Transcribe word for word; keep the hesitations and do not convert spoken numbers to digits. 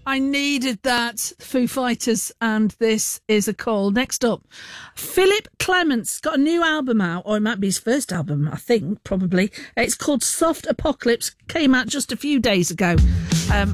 I needed that. Foo Fighters, and this is a call. Next up, Philip Clements got a new album out, or it might be his first album, I think, probably. It's called Soft Apocalypse, came out just a few days ago. Um,